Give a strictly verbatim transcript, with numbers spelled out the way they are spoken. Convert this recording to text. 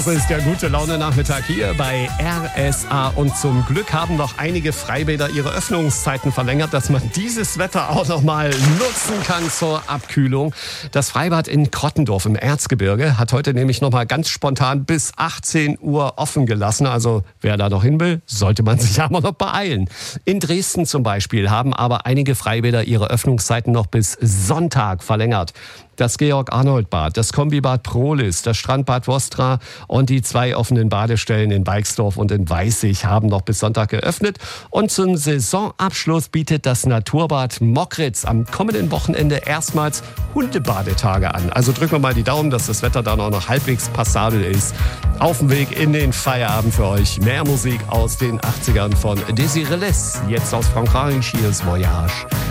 Das ist der gute Laune-Nachmittag hier bei R S A. Und zum Glück haben noch einige Freibäder ihre Öffnungszeiten verlängert, dass man dieses Wetter auch noch mal nutzen kann zur Abkühlung. Das Freibad in Krottendorf im Erzgebirge hat heute nämlich noch mal ganz spontan bis achtzehn Uhr offen gelassen. Also wer da noch hin will, sollte man sich aber noch beeilen. In Dresden zum Beispiel haben aber einige Freibäder ihre Öffnungszeiten noch bis Sonntag verlängert. Das Georg-Arnold-Bad, das Kombibad Prohlis, das Strandbad Vostra und die zwei offenen Badestellen in Beixdorf und in Weißig haben noch bis Sonntag geöffnet. Und zum Saisonabschluss bietet das Naturbad Mockritz am kommenden Wochenende erstmals Hundebadetage an. Also drücken wir mal die Daumen, dass das Wetter dann auch noch halbwegs passabel ist. Auf dem Weg in den Feierabend für euch. Mehr Musik aus den achtzigern von Désiré Les. Jetzt aus Frankreich, hier ist Voyage.